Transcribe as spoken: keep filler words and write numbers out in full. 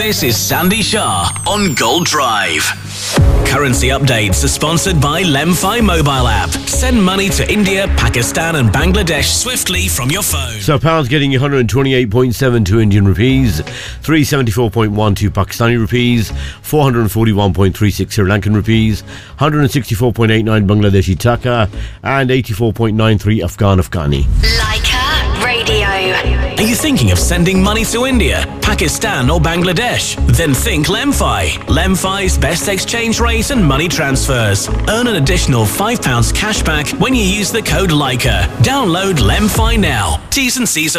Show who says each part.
Speaker 1: This is Sandy Shah on Gold Drive. Currency updates are sponsored by Lemfi mobile app. Send money to India, Pakistan and Bangladesh swiftly from your phone.
Speaker 2: So pounds getting one hundred twenty-eight point seven two Indian rupees, three seventy-four point one two Pakistani rupees, four hundred forty-one point three six Sri Lankan rupees, one hundred sixty-four point eight nine Bangladeshi taka and eighty-four point nine three Afghan Afghani.
Speaker 3: Leica Radio.
Speaker 1: Are you thinking of sending money to India, Pakistan or Bangladesh? Then think Lemfi. Lemfi's best exchange rate and money transfers. Earn an additional five pounds cash back when you use the code Leica. Download Lemfi now. T's and C's apply.